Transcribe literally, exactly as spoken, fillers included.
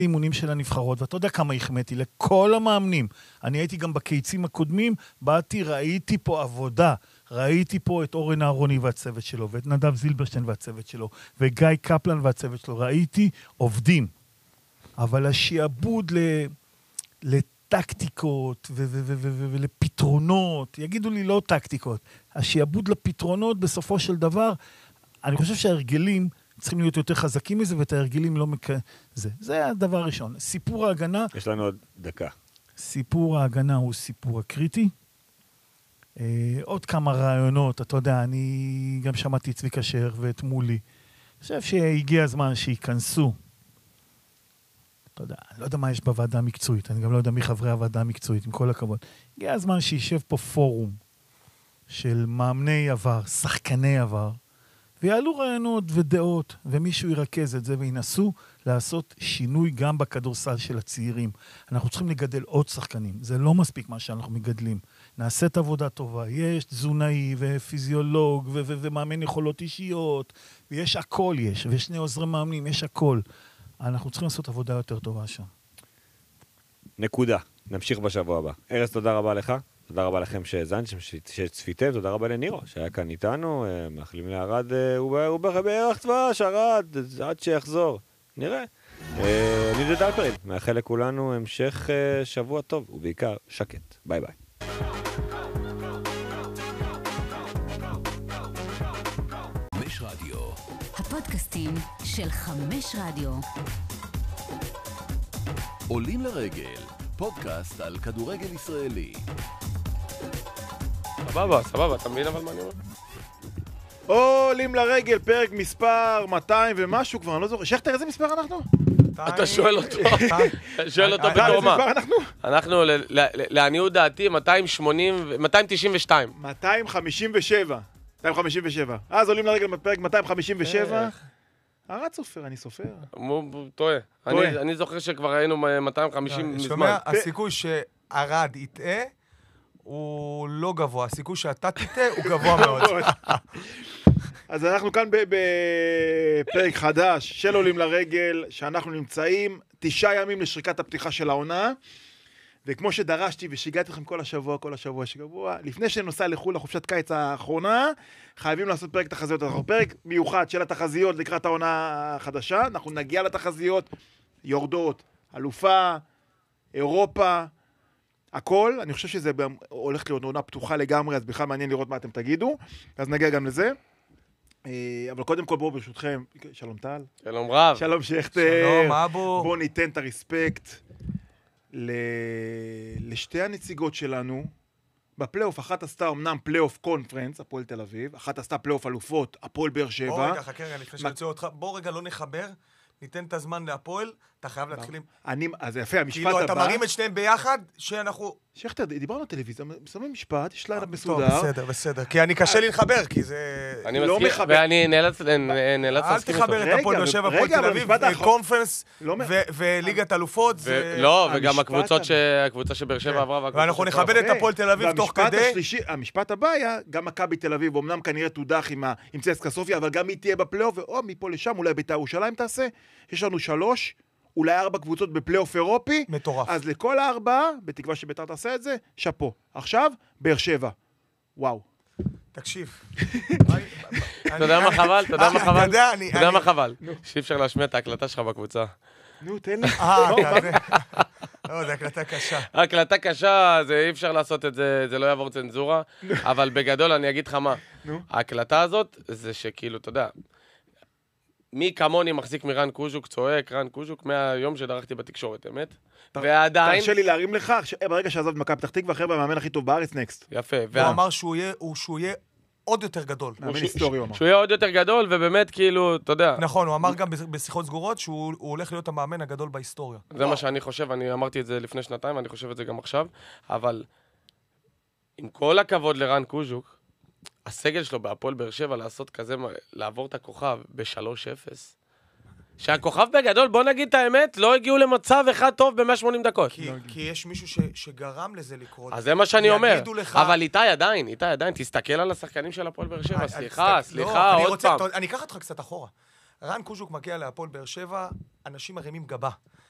אימונים של הנבחרות, ואתה יודע כמה החמאתי לכל המאמנים. אני הייתי גם בקייצים הקודמים, באתי, ראיתי פה עבודה, ראיתי פה את אורן אהרוני והצוות שלו, ואת נדב זילברשטיין והצוות שלו, וגיא קפלן והצוות שלו, ראיתי עובדים. אבל השיעבוד ל... לטקטיקות ו- ו- ו- ו- ו- ולפתרונות, יגידו לי לא טקטיקות, השיעבוד לפתרונות בסופו של דבר, אני חושב שההרגלים צריכים להיות יותר חזקים מזה, ואת ההרגלים לא מק... זה. זה הדבר הראשון. סיפור ההגנה... יש לנו עוד דקה. סיפור ההגנה הוא סיפור הקריטי. אה, עוד כמה רעיונות, אתה יודע, אני גם שמעתי את צביקה שר ואת מולי. אני חושב שהגיע הזמן שיכנסו. אתה יודע, אני לא יודע מה יש בוועדה המקצועית, אני גם לא יודע מי חברי הוועדה המקצועית, עם כל הכבוד. הגיע הזמן שישב פה פורום של מאמני עבר, שחקני עבר, ויעלו רעיונות ודעות, ומישהו ירכז את זה, וינסו לעשות שינוי גם בכדורסל של הצעירים. אנחנו צריכים לגדל עוד שחקנים. זה לא מספיק מה שאנחנו מגדלים. נעשית עבודה טובה. יש תזונאי ופיזיולוג ו- ו- ומאמן יכולות אישיות, ויש הכל יש, ויש שני עוזרי מאמנים, יש הכל. אנחנו צריכים לעשות עבודה יותר טובה שם. נקודה. נמשיך בשבוע הבא. ארז, תודה רבה לך. תודה רבה לכם שהזנתם, שצפיתם, תודה רבה לנירו, שהיה כאן איתנו, מאחלים לערד, הוא בערך צבש, ערד, עד שיחזור. נראה. אני דוד אלפרין, מאחל לכולנו המשך שבוע טוב, ובעיקר שקט. ביי ביי. חמש רדיו. הפודקאסטים של חמש רדיו. עולים לרגל, פודקאסט על כדורגל ישראלי. סבבה, סבבה, אתה מבין אבל מה אני אומר? עולים לרגל, פרק מספר מאתיים ומשהו כבר, אני לא זוכר. שכתר, איזה מספר אנחנו? אתה שואל אותו. שואל אותו בתור איזה מה? מספר אנחנו? אנחנו, לעניות דעתי, מאתיים תשעים ושתיים. מאתיים חמישים ושבע. מאתיים חמישים ושבע. אז עולים לרגל בפרק מאתיים חמישים ושבע. ערד סופר, אני סופר. הוא טועה. אני זוכר שכבר היינו מאתיים וחמישים מזמן. שומע, הסיכוי שערד יטעה הוא לא גבוה, הסיכוי שאתה תטעה הוא גבוה מאוד. אז אנחנו כאן בפרק חדש של עולים לרגל, שאנחנו נמצאים תשעה ימים לשריקת הפתיחה של העונה, וכמו שדרשתי ושיגעתי לכם כל השבוע, כל השבוע שגבוע, לפני שנוסע לחול לחופשת קיץ האחרונה, חייבים לעשות פרק תחזיות. אנחנו פרק מיוחד של התחזיות לקראת העונה החדשה, אנחנו נגיע לתחזיות, יורדות, אלופה, אירופה, הכל. אני חושב שזה הולך להיות עונה פתוחה לגמרי, אז בכלל מעניין לראות מה אתם תגידו, אז נגיע גם לזה. אבל קודם כל בואו ברשותכם, שלום טל. שלום רב. שלום שכתר. שלום אבו. בואו ניתן את הרספקט ל... לשתי הנציגות שלנו. בפלייאוף, אחת עשתה אמנם פלייאוף קונפרנס, הפועל תל אביב, אחת עשתה פלייאוף אלופות, הפועל באר שבע. בוא רגע, חכה רגע, לפני שיוצא אותך, בוא רגע לא נחבר, ניתן את הזמן להפועל, אתה חייב להתחיל עם... אני, אז יפה, המשפט הבא... כאילו, אתה מרים את שניהם ביחד, שאנחנו... שכתר, דיברנו על טלוויזיה, שמים משפט, יש לילה טוב, מסודר. בסדר, בסדר, כי אני קשה לי לחבר, כי זה... אני לא מסכים, מחבר. ואני נאלץ נאלץ אל להסכים איתו. תחבר את רגע, הפועל באר שבע, רגע, הפועל תל אבל אביב, המשפט האחרון- קונפרנס לא מ- ו- וליגת אלופות, זה... לא, וגם המשפט הקבוצות הבא. ש- הקבוצה שבאר שבע עברה, והקבוצה ואנחנו שכבר נכבד את יפה. הפועל תל אביב תוך והמשפט כדי... השלישי, המשפט הבא היה, גם מכבי תל אביב, אמנם כנראה תודח עם, ה- עם צסקה סופיה, אבל גם היא תהיה בפלייאוף, ואו, מפה לשם, אולי בית"ר ירושלים תעשה. יש לנו שלוש, אולי ארבע קבוצות בפלייאוף אירופי. מטורף. אז לכל הארבע, בתקווה שבית"ר תעשה את זה, שפו. עכשיו, באר שבע. וואו. תקשיב. אתה יודע מה חבל? אתה יודע מה חבל? אתה יודע, אני... אתה יודע אני- מה חבל? שאי אפשר להשמיע את ההקלטה שלך בקבוצה. נו, תן לי. אה, כזה. לא, זו הקלטה קשה. ההקלטה קשה, זה אי אפשר לעשות את זה, זה לא יעבור צנזורה, אבל בגדול אני אגיד לך מה. נו. ההקלטה הזאת, זה שכאילו, אתה יודע, מי כמוני מחזיק מרן קוז'וק, צועק, רן קוז'וק, מהיום שדרכתי בתקשורת, אמת? ועדיין... תרשה לי להרים לך, ש- ברגע שעזב מכבי פתח תקווה, חבר'ה, המאמן הכי טוב בארץ, נקסט. יפה. הוא וה- אמר שהוא יהיה- הוא- שהוא יהיה עוד יותר גדול. מאמן היסטורי, הוא אמר. שהוא יהיה עוד יותר גדול, ובאמת, כאילו, אתה יודע, נכון, הוא אמר גם בשיחות סגורות שהוא הוא הולך להיות המאמן הגדול בהיסטוריה. זה מה שאני חושב, אני אמרתי את זה לפני שנתיים, ואני חושב את זה גם עכשיו, אבל עם כל הכבוד לרן קוז'וק, הסגל שלו בהפועל באר שבע לעשות כזה, לעבור את הכוכב ב-שלוש אפס, שהכוכב בגדול, בוא נגיד את האמת, לא הגיעו למצב אחד טוב ב-מאה ושמונים דקות. כי כי יש מישהו ש- שגרם לזה לקרות. אז זה מה שאני אומר. יגידו לך- אבל איתי עדיין, איתי עדיין, תסתכל על השחקנים של הפועל באר שבע, אני- סליחה, אני- סליחה, לא, אני עוד רוצה- פעם. אתה יודע, אני אקח אותך קצת אחורה. רן קוז'וק מגיע להפועל באר שבע, אנשים מרימים גבה.